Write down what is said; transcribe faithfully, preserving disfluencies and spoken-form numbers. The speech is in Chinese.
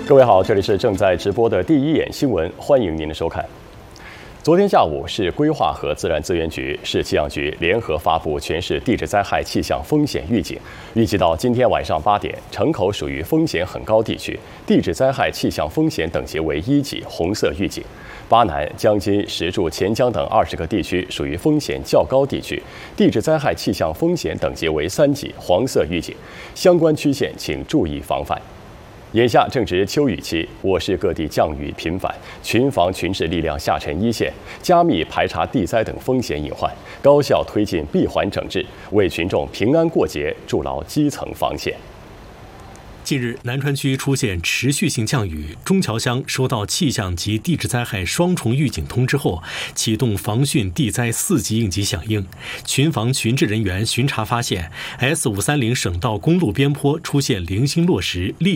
各位好，这里是正在直播的第一眼新闻，欢迎您的收看。昨天下午，市规划和自然资源局、市气象局联合发布全市地质灾害气象风险预警，预计到今天晚上八点，城口属于风险很高地区，地质灾害气象风险等级为一级红色预警；巴南、江津、石柱、钱江等二十个地区属于风险较高地区，地质灾害气象风险等级为三级黄色预警，相关区县请注意防范。眼下正值秋雨期，我市各地降雨频繁，群防群治力量下沉一线，加密排查地灾等风险隐患，高效推进闭环整治，为群众平安过节筑牢基层防线。 近日，南川区出现持续性降雨，中桥乡收到气象及地质灾害双重预警通知后，启动防汛地灾四级应急响应。群防群治人员巡查发现 ，S 五三零省道公路边坡出现零星落石，立